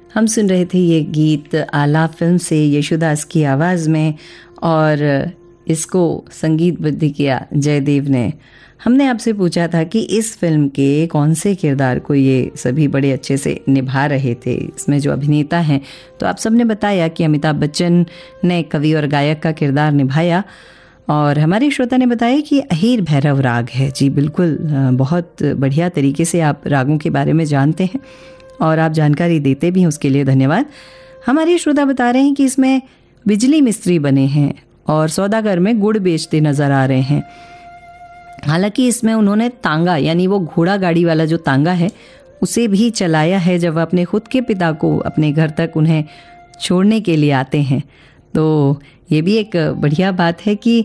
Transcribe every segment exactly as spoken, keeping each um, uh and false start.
हम सुन रहे थे ये गीत आला फिल्म से यशोदास की आवाज़ में, और इसको संगीतबद्ध किया जयदेव ने। हमने आपसे पूछा था कि इस फिल्म के कौन से किरदार को ये सभी बड़े अच्छे से निभा रहे थे, इसमें जो अभिनेता हैं, तो आप सबने बताया कि अमिताभ बच्चन ने कवि और गायक का किरदार निभाया, और हमारे श्रोता ने बताया कि अहीर भैरव राग है। जी बिल्कुल, बहुत बढ़िया तरीके से आप रागों के बारे में जानते हैं और आप जानकारी देते भी हैं, उसके लिए धन्यवाद। हमारे श्रोता बता रहे हैं कि इसमें बिजली मिस्त्री बने हैं और सौदागर में गुड़ बेचते नज़र आ रहे हैं। हालांकि इसमें उन्होंने तांगा, यानी वो घोड़ा गाड़ी वाला जो तांगा है, उसे भी चलाया है जब वह अपने खुद के पिता को अपने घर तक उन्हें छोड़ने के लिए आते हैं। तो ये भी एक बढ़िया बात है कि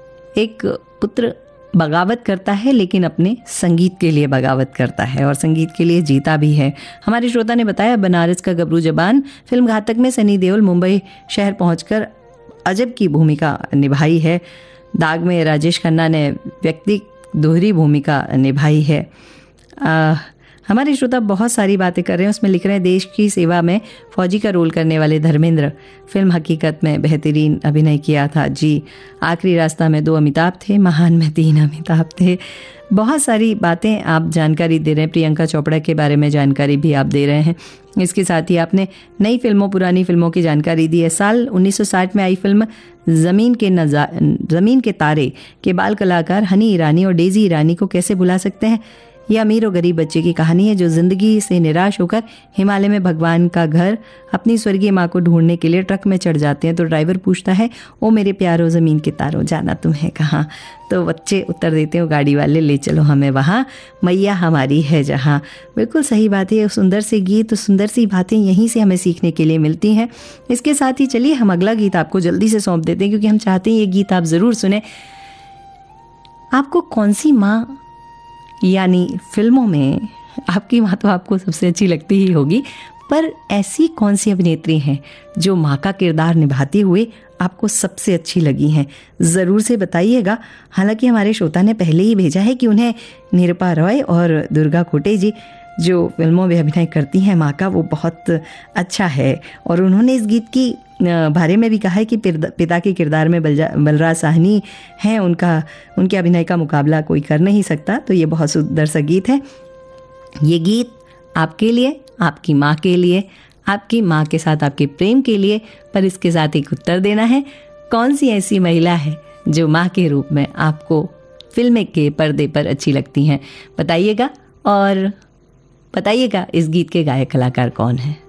एक पुत्र बगावत करता है लेकिन अपने संगीत के लिए बगावत करता है और संगीत के लिए जीता भी है। हमारे श्रोता ने बताया बनारस का गबरू जबान फिल्म घातक में सनी देओल मुंबई शहर पहुंचकर अजब की भूमिका निभाई है। दाग में राजेश खन्ना ने व्यक्ति दोहरी भूमिका निभाई है। आ, हमारे श्रोता बहुत सारी बातें कर रहे हैं, उसमें लिख रहे हैं देश की सेवा में फौजी का रोल करने वाले धर्मेंद्र, फिल्म हकीकत में बेहतरीन अभिनय किया था। जी, आखिरी रास्ता में दो अमिताभ थे, महान में तीन अमिताभ थे। बहुत सारी बातें आप जानकारी दे रहे हैं। प्रियंका चोपड़ा के बारे में जानकारी भी आप दे रहे हैं। इसके साथ ही आपने नई फिल्मों पुरानी फिल्मों की जानकारी दी है। साल उन्नीस सौ साठ में आई फिल्म ज़मीन के नजा ज़मीन के तारे के बाल कलाकार हनी ईरानी और डेजी ईरानी को कैसे भुला सकते हैं। ये अमीर और गरीब बच्चे की कहानी है जो जिंदगी से निराश होकर हिमालय में भगवान का घर अपनी स्वर्गीय माँ को ढूंढने के लिए ट्रक में चढ़ जाते हैं। तो ड्राइवर पूछता है, ओ मेरे प्यारो ज़मीन के तारों जाना तुम्हें कहाँ। तो बच्चे उत्तर देते हैं, गाड़ी वाले ले चलो हमें वहाँ, मैया हमारी है जहाँ। बिल्कुल सही बात है। सुंदर से गीत, सुंदर सी बातें यहीं से हमें सीखने के लिए मिलती हैं। इसके साथ ही चलिए हम अगला गीत आपको जल्दी से सौंप देते हैं, क्योंकि हम चाहते हैं ये गीत आप ज़रूर सुने। आपको कौन सी माँ, यानी फिल्मों में आपकी माँ तो आपको सबसे अच्छी लगती ही होगी, पर ऐसी कौन सी अभिनेत्री हैं जो माँ का किरदार निभाते हुए आपको सबसे अच्छी लगी हैं, ज़रूर से बताइएगा। हालांकि हमारे श्रोता ने पहले ही भेजा है कि उन्हें निरूपा रॉय और दुर्गा खोटे जी जो फिल्मों में अभिनय करती हैं माँ का, वो बहुत अच्छा है। और उन्होंने इस गीत की बारे में भी कहा है कि पिता के किरदार में बलराज साहनी हैं, उनका उनके अभिनय का मुकाबला कोई कर नहीं सकता। तो ये बहुत सुंदर सा गीत है। ये गीत आपके लिए, आपकी माँ के लिए, आपकी माँ के साथ आपके प्रेम के लिए, पर इसके साथ एक उत्तर देना है, कौन सी ऐसी महिला है जो माँ के रूप में आपको फिल्म के पर्दे पर अच्छी लगती हैं, बताइएगा। और बताइएगा इस गीत के गायक कलाकार कौन है।